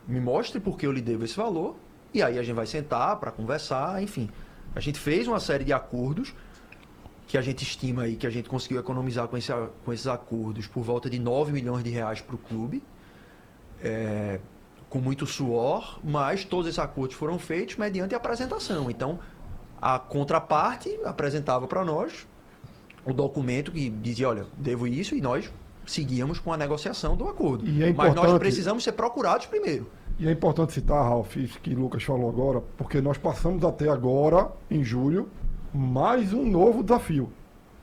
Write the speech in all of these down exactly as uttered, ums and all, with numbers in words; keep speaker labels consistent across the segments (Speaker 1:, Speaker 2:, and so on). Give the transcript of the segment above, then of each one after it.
Speaker 1: me mostre por que eu lhe devo esse valor, e aí a gente vai sentar para conversar, enfim. A gente fez uma série de acordos que a gente estima aí que a gente conseguiu economizar com, esse, com esses acordos por volta de nove milhões de reais para o clube, é, com muito suor, mas todos esses acordos foram feitos mediante apresentação. Então, a contraparte apresentava para nós o documento que dizia, olha, devo isso, e nós seguíamos com a negociação do acordo.
Speaker 2: E é
Speaker 1: mas nós precisamos ser procurados primeiro.
Speaker 2: E é importante citar, Ralf, isso que o Lucas falou agora, porque nós passamos até agora, em julho, mais um novo desafio,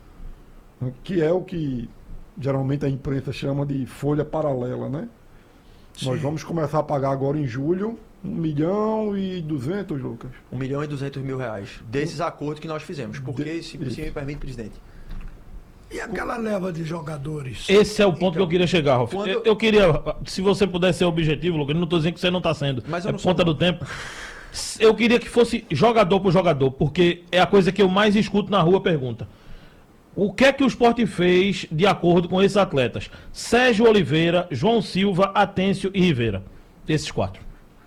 Speaker 2: que é o que geralmente a imprensa chama de folha paralela, né? Sim. Nós vamos começar a pagar agora em julho um milhão e duzentos, Lucas.
Speaker 1: Um milhão e duzentos mil reais desses acordos que nós fizemos. Porque,
Speaker 2: de...
Speaker 1: se você me permite, presidente.
Speaker 3: E aquela leva de jogadores?
Speaker 4: Esse é o ponto
Speaker 1: então,
Speaker 4: que eu queria chegar, Ralf.
Speaker 1: quando...
Speaker 4: Eu, eu queria, se você pudesse ser objetivo, Lucas, não estou dizendo que você não está sendo.
Speaker 1: Mas eu
Speaker 4: é
Speaker 1: não
Speaker 4: ponta
Speaker 1: sou...
Speaker 4: do tempo. Eu queria que fosse jogador por jogador, porque é a coisa que eu mais escuto na rua, pergunta. O que é que o Sport fez de acordo com esses atletas? Sérgio Oliveira, João Silva, Atêncio e Rivera. Esses quatro.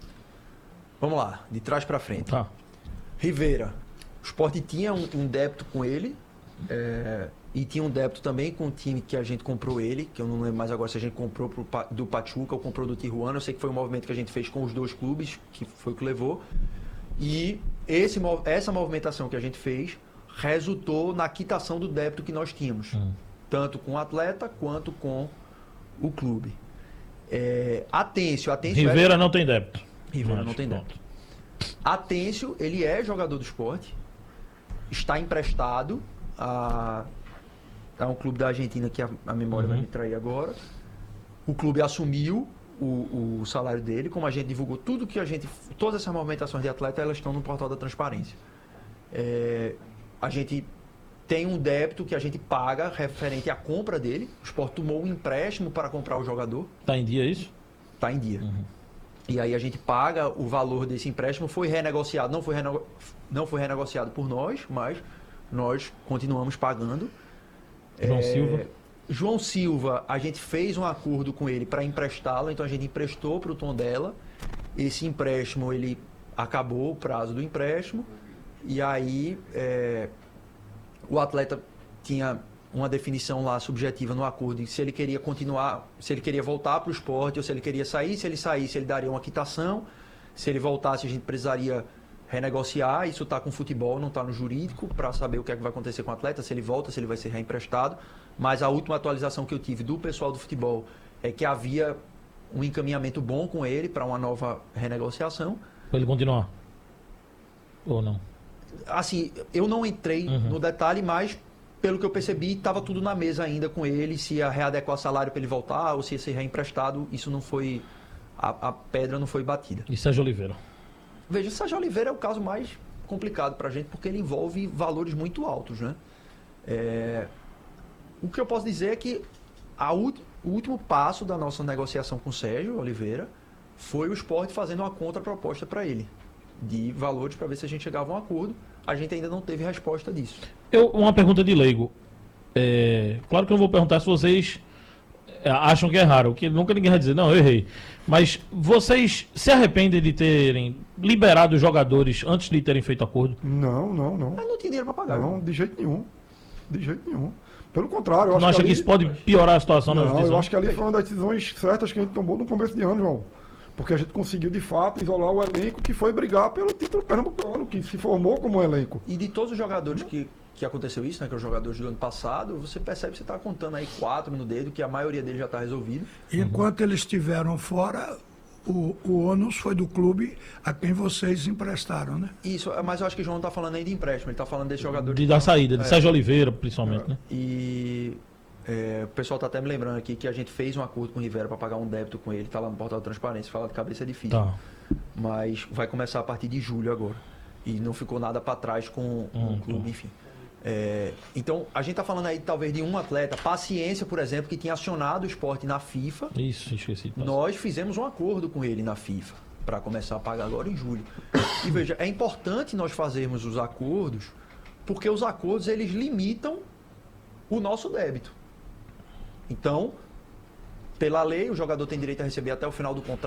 Speaker 1: Vamos lá, de trás para frente.
Speaker 4: Tá.
Speaker 1: Rivera, o Sport tinha um, um débito com ele, é, e tinha um débito também com o time que a gente comprou ele, que eu não lembro mais agora se a gente comprou pro, do Pachuca ou comprou do Tijuana. Eu sei que foi um movimento que a gente fez com os dois clubes, que foi o que levou. E esse, essa movimentação que a gente fez resultou na quitação do débito que nós tínhamos, hum. tanto com o atleta quanto com o clube. É, Atêncio, Atêncio
Speaker 4: Rivera
Speaker 1: é...
Speaker 4: não tem débito.
Speaker 1: Rivera não tem débito. Atêncio, ele é jogador do Sport, está emprestado a, a um clube da Argentina que a, a memória uhum. vai me trair agora. O clube assumiu o, o salário dele, como a gente divulgou tudo que a gente... Todas essas movimentações de atleta, elas estão no portal da transparência. É, a gente tem um débito que a gente paga referente à compra dele. O Sport tomou um empréstimo para comprar o jogador.
Speaker 4: Está em dia isso?
Speaker 1: Está em dia.
Speaker 4: Uhum.
Speaker 1: E aí a gente paga o valor desse empréstimo, foi renegociado, não foi, renego... não foi renegociado por nós, mas nós continuamos pagando.
Speaker 4: João
Speaker 1: é...
Speaker 4: Silva?
Speaker 1: João Silva, a gente fez um acordo com ele para emprestá-lo, então a gente emprestou para o Tondela. Esse empréstimo, ele acabou o prazo do empréstimo, e aí é... o atleta tinha uma definição lá subjetiva no acordo de se ele queria continuar, se ele queria voltar para o Sport ou se ele queria sair. Se ele saísse, ele daria uma quitação. Se ele voltasse, a gente precisaria renegociar. Isso está com o futebol, não está no jurídico, para saber o que é que vai acontecer com o atleta, se ele volta, se ele vai ser reemprestado. Mas a última atualização que eu tive do pessoal do futebol é que havia um encaminhamento bom com ele para uma nova renegociação.
Speaker 4: Para ele continuar? Ou não?
Speaker 1: Assim, eu não entrei uhum. no detalhe, mas pelo que eu percebi, estava tudo na mesa ainda com ele, se ia readequar salário para ele voltar ou se ia ser reemprestado. Isso não foi... A, a pedra não foi batida.
Speaker 4: E Sérgio Oliveira?
Speaker 1: Veja, o Sérgio Oliveira é o caso mais complicado para a gente, porque ele envolve valores muito altos, né? É, o que eu posso dizer é que a o último passo da nossa negociação com o Sérgio Oliveira foi o Sport fazendo uma contraproposta para ele, de valores para ver se a gente chegava a um acordo. A gente ainda não teve resposta disso.
Speaker 4: Eu, uma pergunta de leigo. É, claro que eu não vou perguntar se vocês acham que é raro, que nunca ninguém vai dizer, não, eu errei. Mas vocês se arrependem de terem liberado os jogadores antes de terem feito acordo?
Speaker 2: Não, não, não.
Speaker 1: Mas não tinha dinheiro para pagar.
Speaker 2: Não, não, de jeito nenhum. De jeito nenhum. Pelo contrário, eu acho
Speaker 4: não acha
Speaker 2: que, ali...
Speaker 4: que isso pode piorar a situação
Speaker 2: não,
Speaker 4: na justiça?
Speaker 2: Eu acho que ali foi uma das decisões certas que a gente tomou no começo de ano, João. Porque a gente conseguiu, de fato, isolar o elenco que foi brigar pelo título pernambucano, que se formou como um elenco.
Speaker 1: E de todos os jogadores que, que aconteceu isso, né, que os jogadores do ano passado, você percebe que você está contando aí quatro no dedo, que a maioria deles já está resolvido.
Speaker 3: Enquanto uhum. eles estiveram fora, o, o ônus foi do clube a quem vocês emprestaram, né?
Speaker 1: Isso, mas eu acho que o João não está falando aí de empréstimo, ele está falando desse jogador.
Speaker 4: De da saída, de é. Sérgio Oliveira, principalmente,
Speaker 1: é.
Speaker 4: né?
Speaker 1: E... É, o pessoal está até me lembrando aqui que a gente fez um acordo com o Rivera para pagar um débito com ele, está lá no portal da transparência, falar de cabeça é difícil. Tá. Mas vai começar a partir de julho agora. E não ficou nada para trás com, com hum, o clube, tá. enfim. É, então, a gente está falando aí talvez de um atleta, Paciência, por exemplo, que tinha acionado o Sport na FIFA.
Speaker 4: Isso, esqueci.
Speaker 1: Nós fizemos um acordo com ele na FIFA para começar a pagar agora em julho. E veja, é importante nós fazermos os acordos, porque os acordos eles limitam o nosso débito. Então, pela lei, o jogador tem direito a receber até o final do contrato